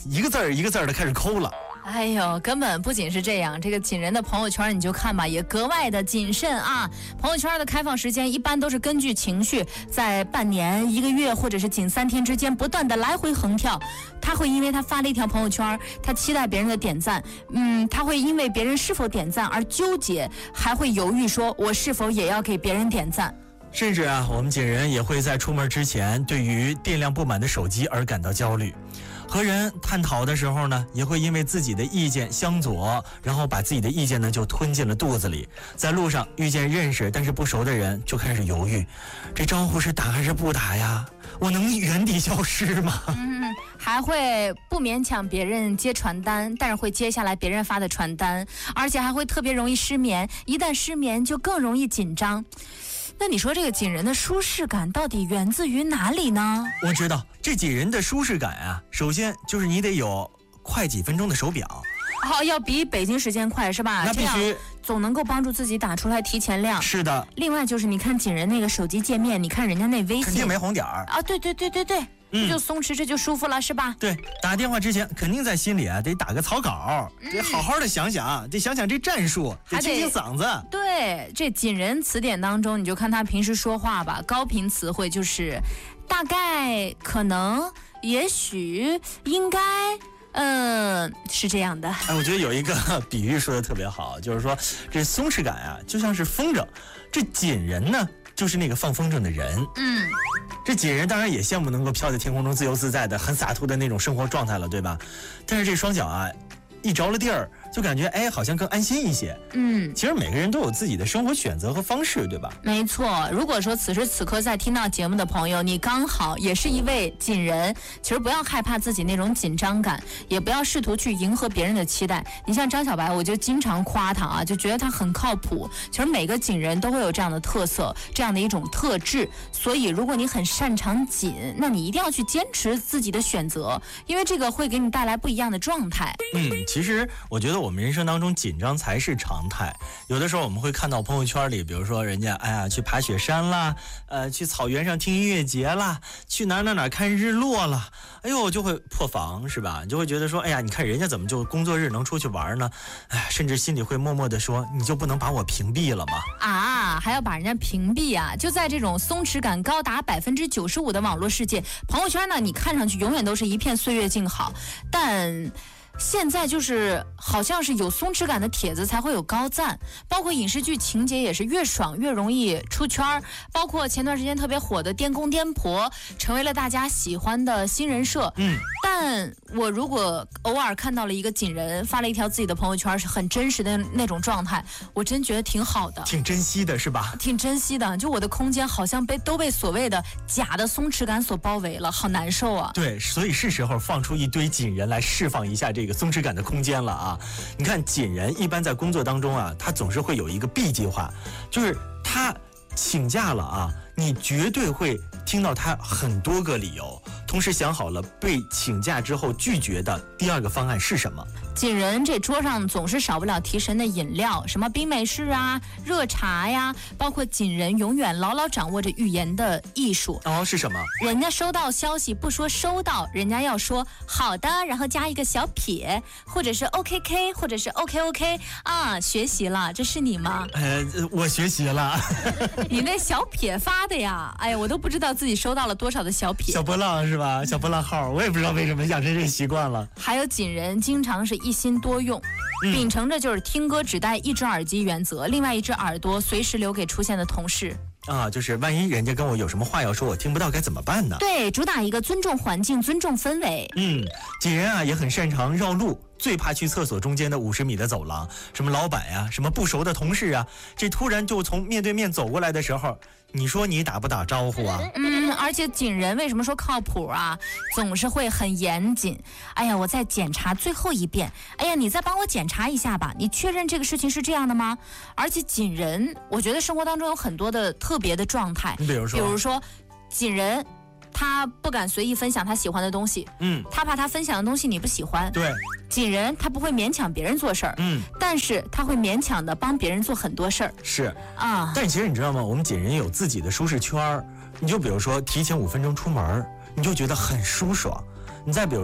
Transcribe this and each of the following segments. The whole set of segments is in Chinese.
一个字儿一个字儿的开始抠了。 哎呦，根本不仅是这样，这个锦人的朋友圈你就看吧，也格外的谨慎啊。朋友圈的开放时间一般都是根据情绪，在半年、1个月或者是仅3天之间不断的来回横跳。他会因为他发了一条朋友圈，他期待别人的点赞，他会因为别人是否点赞而纠结，还会犹豫说我是否也要给别人点赞。 甚至啊，我们锦人也会在出门之前对于电量不满的手机而感到焦虑。和人探讨的时候呢，也会因为自己的意见相左，然后把自己的意见呢就吞进了肚子里。在路上遇见认识但是不熟的人，就开始犹豫，这招呼是打还是不打呀？我能原地消失吗？ 还会不勉强别人接传单，但是会接下来别人发的传单，而且还会特别容易失眠，一旦失眠就更容易紧张。那你说这个锦人的舒适感到底源自于哪里呢？ 我知道这锦人的舒适感啊，首先就是你得有快几分钟的手表。 要比北京时间快是吧？ 那必须， 总能够帮助自己打出来提前量。 是的。 另外就是你看锦人那个手机界面，你看人家那微信肯定没红点儿啊，对，这就松弛，这就舒服了是吧？ 对，打电话之前肯定在心里啊得打个草稿，得好好的想想，得想想这战术，得清清嗓子。 对，这锦人词典当中，你就看他平时说话吧，高频词汇就是大概、可能、也许、应该。是这样的。 我觉得有一个比喻说的特别好，就是说这松弛感啊，就像是风筝，这锦人呢，就是那个放风筝的人。这锦人当然也羡慕能够飘在天空中自由自在的、很洒脱的那种生活状态了，对吧？但是这双脚啊，一着了地儿，就感觉好像更安心一些。其实每个人都有自己的生活选择和方式，对吧？ 没错。如果说此时此刻在听到节目的朋友，你刚好也是一位锦人，其实不要害怕自己那种紧张感，也不要试图去迎合别人的期待。你像张小白，我就经常夸他啊，就觉得他很靠谱。其实每个锦人都会有这样的特色，这样的一种特质。所以如果你很擅长锦，那你一定要去坚持自己的选择，因为这个会给你带来不一样的状态。 其实我觉得我们人生当中紧张才是常态。有的时候我们会看到朋友圈里，比如说人家去爬雪山啦，去草原上听音乐节啦，去哪看日落啦，就会破防是吧？你就会觉得说，你看人家怎么就工作日能出去玩呢？甚至心里会默默的说，你就不能把我屏蔽了吗？ 还要把人家屏蔽啊？就在这种松弛感高达95%的网络世界，朋友圈呢，你看上去永远都是一片岁月静好，但现在就是好像是有松弛感的帖子才会有高赞，包括影视剧情节也是越爽越容易出圈，包括前段时间特别火的颠公颠婆成为了大家喜欢的新人设。但我如果偶尔看到了一个锦人发了一条自己的朋友圈是很真实的那种状态，我真觉得挺好的， 挺珍惜的是吧？ 挺珍惜的，就我的空间好像都被所谓的假的松弛感所包围了，好难受啊。 对，所以是时候放出一堆锦人来释放一下这个松弛感的空间了啊！你看锦人一般在工作当中啊，他总是会有一个 B 计划，就是他请假了啊，你绝对会听到他很多个理由，同时想好了被请假之后拒绝的第2个方案是什么。 锦人这桌上总是少不了提神的饮料，什么冰美式啊、热茶呀，包括锦人永远牢牢掌握着语言的艺术。 是什么？ 人家收到消息不说收到，人家要说好的，然后加一个小撇，或者是 OKK， 或者是 OKOK 啊，学习了，这是你吗？ 我学习了。 你那小撇发的呀？我都不知道自己收到了多少的小撇。 小波浪是吧？小波浪号，我也不知道为什么养成这习惯了。 还有锦人经常是一心多用，秉承着就是听歌只戴一只耳机原则，另外一只耳朵随时留给出现的同事。 就是万一人家跟我有什么话要说，我听不到该怎么办呢？ 对，主打一个尊重环境、尊重氛围。 锦人啊也很擅长绕路，最怕去厕所中间的50米的走廊，什么老板呀，什么不熟的同事啊，这突然就从面对面走过来的时候，你说你打不打招呼啊？ 而且锦人为什么说靠谱啊？总是会很严谨。我再检查最后一遍。你再帮我检查一下吧，你确认这个事情是这样的吗？而且锦人，我觉得生活当中有很多的特别的状态，比如说锦人他不敢随意分享他喜欢的东西，他怕他分享的东西你不喜欢。 对， 锦人他不会勉强别人做事儿，但是他会勉强的帮别人做很多事儿。 是啊，但其实你知道吗？我们锦人有自己的舒适圈，你就比如说提前5分钟出门，你就觉得很舒爽。你再比如说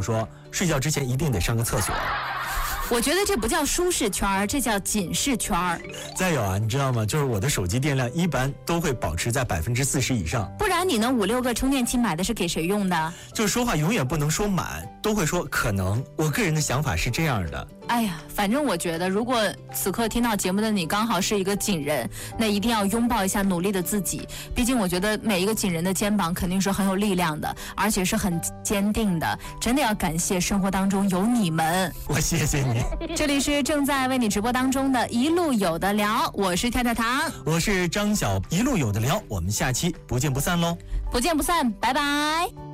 睡觉之前一定得上个厕所。 我觉得这不叫舒适圈，这叫紧适圈。 再有啊，你知道吗？就是我的手机电量一般都会保持在40%以上。 不然你那5、6个充电器买的是给谁用的？ 就是说话永远不能说满，都会说可能。我个人的想法是这样的。 哎呀，反正我觉得，如果此刻听到节目的你刚好是一个紧人，那一定要拥抱一下努力的自己。毕竟我觉得每一个紧人的肩膀肯定是很有力量的，而且是很坚定的。真的要感谢生活当中有你们。 我谢谢你。 这里是正在为你直播当中的一路有的聊，我是跳跳糖， 我是张晓，一路有的聊，我们下期不见不散喽！ 不见不散，拜拜。